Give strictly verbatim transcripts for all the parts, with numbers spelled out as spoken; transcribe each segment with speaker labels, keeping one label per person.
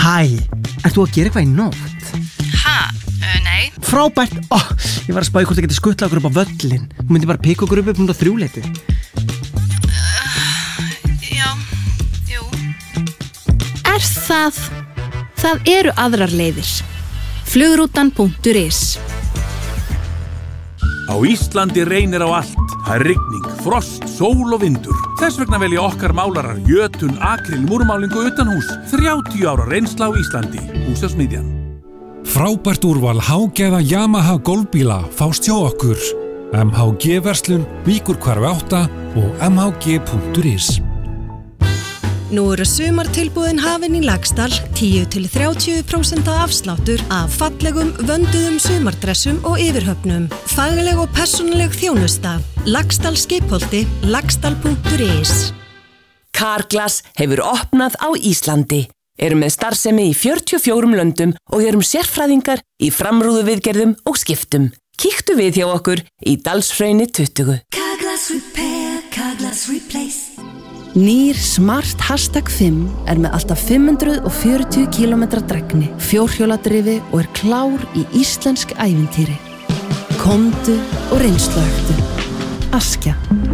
Speaker 1: Hæ, ert þú að gera eitthvað í nótt?
Speaker 2: Ha, uh, nei.
Speaker 1: Frábært, ó, ég var að spá í hvort það geti skutlað okkur upp á völlinn. Þú myndi bara pika okkur upp upp núna þrjúleiti.
Speaker 2: Uh, já, jú.
Speaker 3: Er það? Það eru aðrar leiðir. Flugrútan punktur is.
Speaker 4: Á Íslandi reynir á allt. Það er rigning, frost, sól og vindur. Þess vegna velja okkar málarar jötun, akril, múrmálingu utan hús. þrjátíu ára reynsla á Íslandi. Húsasmiðjan.
Speaker 5: Frábært úrval hágæða Yamaha golfbíla fást hjá okkur. M H G-verslun, Víkurhvarfi átta og m h g punktur is.
Speaker 6: Nú eru sumartilboðin hafin í Laxdal, tíu til þrjátíu prósent afsláttur af fallegum, vönduðum sumardressum og yfirhöfnum. Fagleg og persónuleg þjónusta. Laxdal Skipholti, laxdal punktur is.
Speaker 7: Carglass hefur opnað á Íslandi. Erum með starfsemi í fjörutíu og fjórum löndum og erum sérfræðingar í framrúðuviðgerðum og skiptum. Kíktu við hjá okkur í Dalshrauni tuttugu.
Speaker 8: Carglass Repair, Carglass Replace.
Speaker 9: Nýr Smart Hashtag fimm er með alltaf fimm hundruð fjörutíu kílómetra drægni, fjórhjóladrifi og er klár í íslensk ævintýri. Komdu og reynsluöktu. Askja.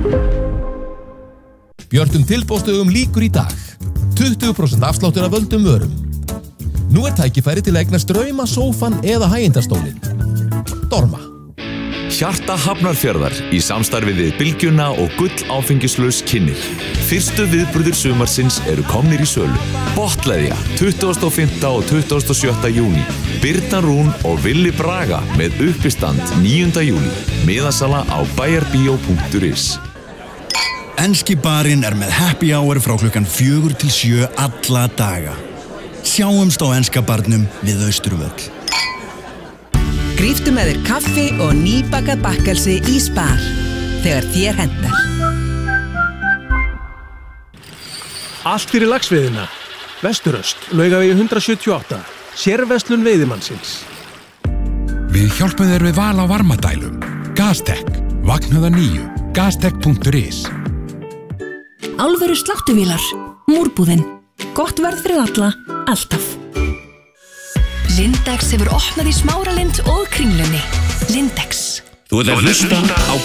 Speaker 10: Björtum tilboðsdögum lýkur í dag. tuttugu prósent afsláttur af völdum vörum. Nú er tækifæri til að eignast drauma, sófan eða hægindastólinn. Dorma.
Speaker 11: Hjarta Hafnarfjarðar í samstarfi við Bylgjuna og Gull áfengislaus kynnir. Fyrstu viðburðir sumarsins eru komnir í sölu. Botleðja, tuttugasta og fimmta og tuttugasta og sjötta júní. Birna Rún og Villi Braga með uppistand níunda júní. Miðasala á bæjarbíó punktur is.
Speaker 12: Enski barinn er með happy hour frá klukkan fjögur til sjö alla daga. Sjáumst á enska barnum við Austurvöll.
Speaker 13: Gríftu með þér kaffi og nýbakað bakkelsi í Spar þegar þér hentar.
Speaker 14: Allt fyrir laxveiðina. Vesturöst, Laugavegi hundrað sjötíu og átta. Sérverslun veiðimannsins.
Speaker 5: Við hjálpum þér við val á varmadælum. Gastec, Vagnhöða níu, gastec punktur is.
Speaker 3: Alvöru sláttuvílar. Múrbúðin. Gott verð fyrir alla, alltaf. Lindex hefur opnað í Smáralind og Kringlunni. Lindex.
Speaker 15: Þú ert að hlusta á